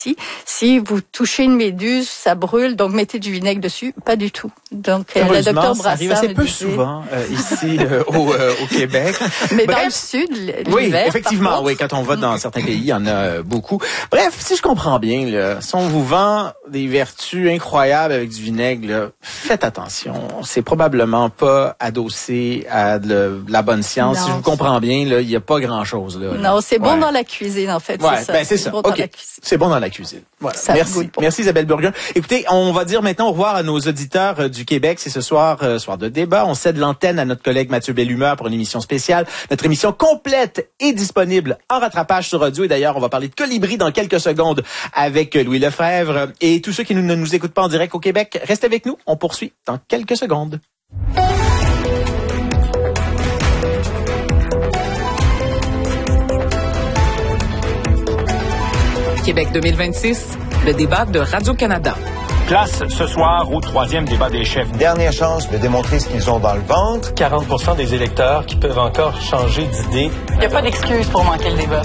Si vous touchez une méduse, ça brûle, donc mettez du vinaigre dessus. Pas du tout. Donc, la docteure Brassard arrive assez peu souvent ici au Québec. Mais dans le sud, l'hiver, oui, effectivement, oui, quand on va dans certains pays, il y en a beaucoup. Bref, si je comprends bien, là, si on vous vend des vertus incroyables avec du vinaigre, là, faites attention. C'est probablement pas adossé à de la bonne science. Non. Si je vous comprends bien, là, il n'y a pas grand-chose là. Non, c'est bon dans la cuisine, en fait. Ouais, c'est ça. Ben, c'est ça. OK. C'est bon dans la cuisine. Voilà. Merci. Merci Isabelle Burguin. Écoutez, on va dire maintenant au revoir à nos auditeurs du Québec. C'est ce soir, soir de débat. On cède l'antenne à notre collègue Mathieu Bellumeur pour une émission spéciale. Notre émission complète est disponible en rattrapage sur audio. Et d'ailleurs, on va parler de Colibri dans quelques secondes avec Louis Lefebvre. Et tous ceux qui ne nous écoutent pas en direct au Québec, restez avec nous. On poursuit dans quelques secondes. Québec 2026, le débat de Radio-Canada. Place ce soir au 3e débat des chefs. Dernière chance de démontrer ce qu'ils ont dans le ventre. 40% des électeurs qui peuvent encore changer d'idée. Il n'y a pas d'excuse pour manquer le débat.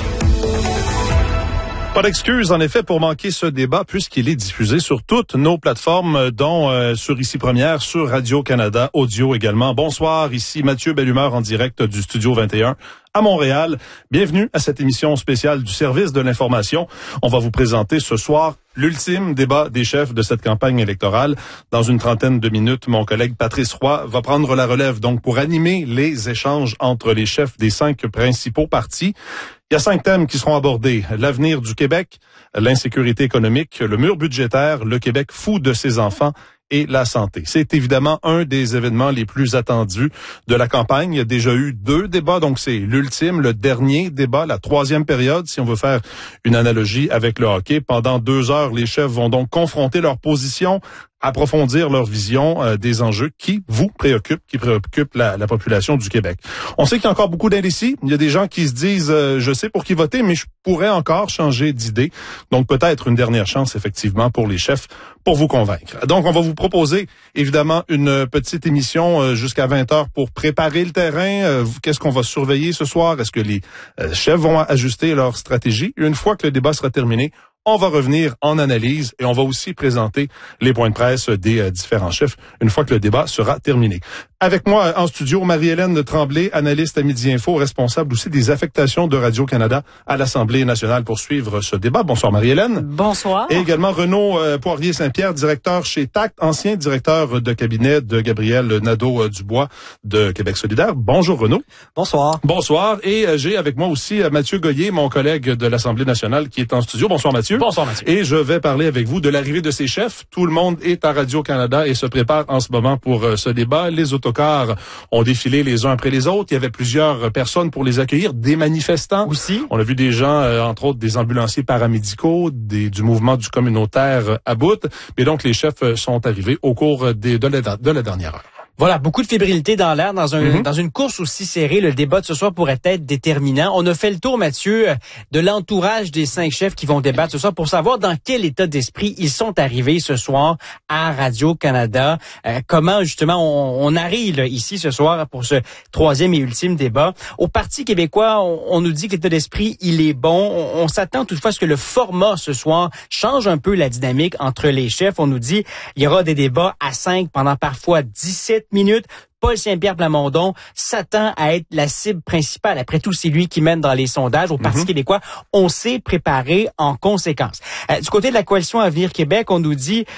Pas d'excuse, en effet, pour manquer ce débat, puisqu'il est diffusé sur toutes nos plateformes, dont sur Ici Première, sur Radio-Canada, audio également. Bonsoir, ici Mathieu Bellumeur en direct du Studio 21 à Montréal. Bienvenue à cette émission spéciale du Service de l'information. On va vous présenter ce soir l'ultime débat des chefs de cette campagne électorale. Dans une trentaine de minutes, mon collègue Patrice Roy va prendre la relève donc pour animer les échanges entre les chefs des 5 principaux partis. Il y a 5 thèmes qui seront abordés. L'avenir du Québec, l'insécurité économique, le mur budgétaire, le Québec fou de ses enfants et la santé. C'est évidemment un des événements les plus attendus de la campagne. Il y a déjà eu 2 débats, donc c'est l'ultime, le dernier débat, la 3e période, si on veut faire une analogie avec le hockey. Pendant 2 heures, les chefs vont donc confronter leur position, approfondir leur vision des enjeux qui vous préoccupent, qui préoccupent la population du Québec. On sait qu'il y a encore beaucoup d'indécis. Il y a des gens qui se disent je sais pour qui voter, mais je pourrais encore changer d'idée. Donc peut-être une dernière chance, effectivement, pour les chefs pour vous convaincre. Donc on va vous proposer, évidemment, une petite émission jusqu'à 20h pour préparer le terrain. Qu'est-ce qu'on va surveiller ce soir? Est-ce que les chefs vont ajuster leur stratégie? Une fois que le débat sera terminé, on va revenir en analyse et on va aussi présenter les points de presse des différents chefs une fois que le débat sera terminé. Avec moi en studio, Marie-Hélène Tremblay, analyste à Midi Info, responsable aussi des affectations de Radio-Canada à l'Assemblée nationale pour suivre ce débat. Bonsoir Marie-Hélène. Bonsoir. Et également Renaud Poirier-Saint-Pierre, directeur chez TACT, ancien directeur de cabinet de Gabriel Nadeau-Dubois de Québec solidaire. Bonjour Renaud. Bonsoir. Bonsoir. Et j'ai avec moi aussi Mathieu Goyer, mon collègue de l'Assemblée nationale qui est en studio. Bonsoir Mathieu. Bonsoir Mathieu. Et je vais parler avec vous de l'arrivée de ces chefs. Tout le monde est à Radio-Canada et se prépare en ce moment pour ce débat. Les autocars ont défilé les uns après les autres. Il y avait plusieurs personnes pour les accueillir, des manifestants. Aussi. On a vu des gens, entre autres des ambulanciers paramédicaux, du mouvement du communautaire à bout. Et donc les chefs sont arrivés au cours de la dernière heure. Voilà, beaucoup de fébrilité dans l'air dans une course aussi serrée. Le débat de ce soir pourrait être déterminant. On a fait le tour, Mathieu, de l'entourage des 5 chefs qui vont débattre ce soir pour savoir dans quel état d'esprit ils sont arrivés ce soir à Radio-Canada. Comment, justement, on arrive ici ce soir pour ce 3e et ultime débat. Au Parti québécois, on nous dit que l'état d'esprit, il est bon. On s'attend toutefois à ce que le format ce soir change un peu la dynamique entre les chefs. On nous dit il y aura des débats à 5 pendant parfois 17 minutes. Paul Saint-Pierre Plamondon s'attend à être la cible principale. Après tout, c'est lui qui mène dans les sondages. Au Parti québécois, on s'est préparé en conséquence. Du côté de la coalition Avenir Québec, on nous dit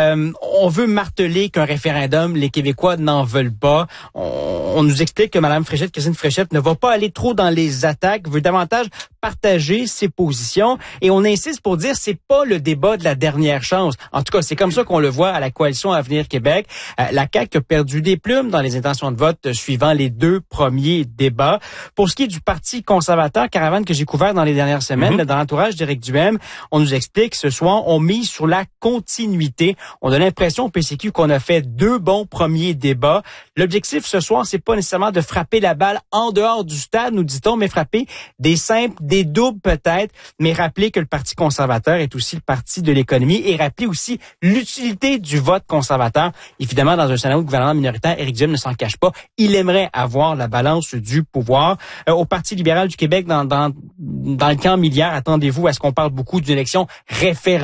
on veut marteler qu'un référendum, les Québécois n'en veulent pas. On nous explique que Mme Fréchette, Christine Fréchette, ne va pas aller trop dans les attaques, veut davantage partager ses positions. Et on insiste pour dire c'est pas le débat de la dernière chance. En tout cas, c'est comme ça qu'on le voit à la coalition Avenir Québec. La CAQ a perdu des plumes dans les intentions de vote suivant les 2 premiers débats. Pour ce qui est du Parti conservateur, caravane que j'ai couvert dans les dernières semaines, dans l'entourage d'Éric Duhaime, on nous explique ce soir, on mise sur la continuité. On a l'impression au PCQ qu'on a fait 2 bons premiers débats. L'objectif ce soir, c'est pas nécessairement de frapper la balle en dehors du stade, nous dit-on, mais frapper des simples, des doubles peut-être, mais rappeler que le Parti conservateur est aussi le parti de l'économie et rappeler aussi l'utilité du vote conservateur. Évidemment, dans un scénario de gouvernement minoritaire, Éric Duhaime ne s'en cache pas. Il aimerait avoir la balance du pouvoir. Au Parti libéral du Québec, dans le camp Milliard, attendez-vous à ce qu'on parle beaucoup d'une élection référendaire.